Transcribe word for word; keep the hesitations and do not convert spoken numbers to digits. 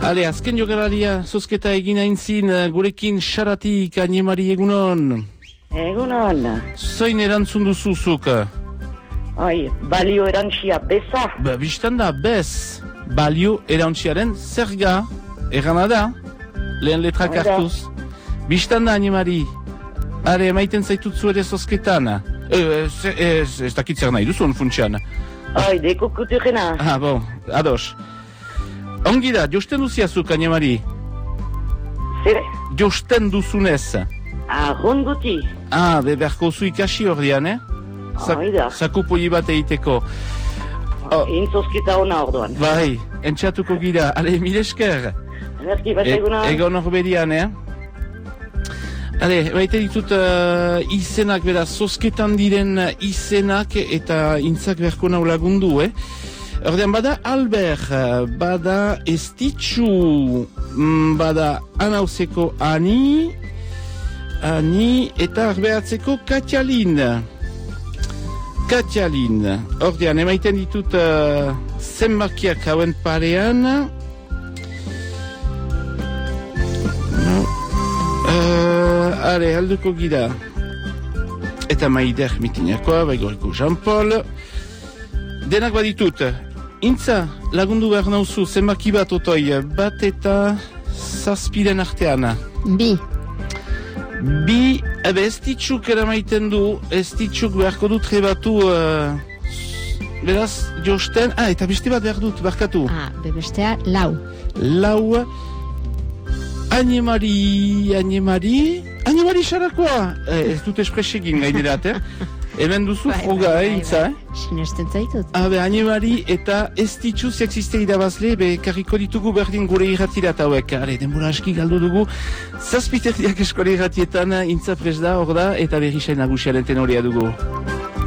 Ale, azken jogalaria zozketa egin aintzin, gurekin xaratik, Añemari, egunon. Egunon. Zoin erantzun duzuzuk? Ai, balio erantxia beza. Ba, biztan da, bez. Balio erantxiaren zerga. Erana da, lehen letrak hartuz. Biztan da, Añemari. Are, maiten zaitutzu ere zozketan. Ez, ez, ez dakit zer nahi duzun funtsian. Ai, deko kuturena. Ah, bon, ados. Ongi da, josten duziazuk, Añemari. Zere? Josten duzunez. Ah, ronduti. Ah, be, berko zu ikasi hor dian, eh? Hoi da. Zaku poli bat egiteko. Oh. Intzozketa hona orduan. Bai, entxatuko gira. Ale, mil esker. Zerki, bat egunan. E, egon hor bedian, eh? Ale, baita ditut uh, izenak, bera, zozketan diren izenak eta intzak berko nau lagundu, eh? Ordean, bada Albert, bada Estitxu, bada Anauzeko Ani, Ani, eta arbeatzeko Katialin. Katialin. Ordean, emaiten ditut uh, zenbakiak hauen parean. Uh, are, alduko gira. Eta Maider mitinakoa, baigoriko Jean-Paul. Denak baditut. Intza, lagundu behar nauzu, zenbaki bat otoi, bat eta zazpiren artean. Bi. Bi, ebe estitxuk eramaiten du, estitxuk beharko dut trebatu, uh, beraz, josten, ah, eta beste bat behar dut, barkatu. Ah, bebestea, lau. Lau, Añemari, Añemari, Añemari xarakoa, eh, ez dut espresegin gainerat, eh? Hemen duzu froga, eh, intza, eh? Sinesten zaitut. Habe, Añemari eta estitxu ziaxiste irabazle, be, karriko ditugu berdin gure irratirat hauek. Hale, denbora aski galdu dugu, zazpiterdiak eskole irratietan, intza pres da, hor da, eta berri sain nagusiaren tenorea dugu.